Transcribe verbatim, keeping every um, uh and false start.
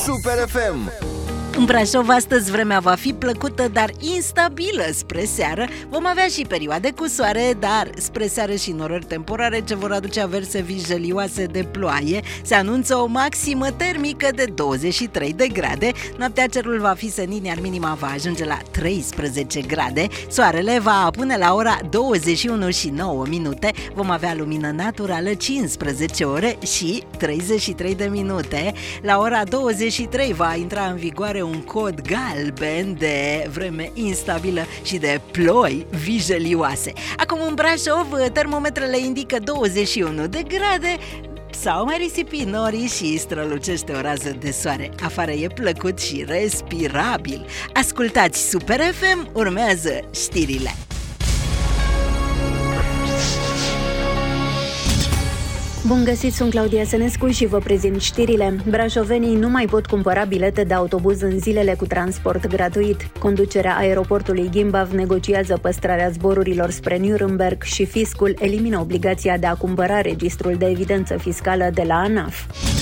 Super F M. În Brașov astăzi vremea va fi plăcută, dar instabilă spre seară. Vom avea și perioade cu soare, dar spre seară și norări temporare ce vor aduce averse vijelioase de ploaie. Se anunță o maximă termică de douăzeci și trei de grade. Noaptea cerul va fi senin, iar minima va ajunge la treisprezece grade. Soarele va apune la ora douăzeci și unu și nouă minute. Vom avea lumină naturală cincisprezece ore și treizeci și trei de minute. La ora douăzeci și trei va intra în vigoare un cod galben de vreme instabilă și de ploi vijelioase. Acum în Brașov termometrele indică douăzeci și unu de grade. S-au mai risipit norii și strălucește o rază de soare. Afară e plăcut și respirabil. Ascultați Super F M, urmează știrile. Bun găsit, sunt Claudia Sănescu și vă prezint știrile. Brașovenii nu mai pot cumpăra bilete de autobuz în zilele cu transport gratuit. Conducerea aeroportului Gimbav negociază păstrarea zborurilor spre Nuremberg și fiscul elimină obligația de a cumpăra registrul de evidență fiscală de la ANAF.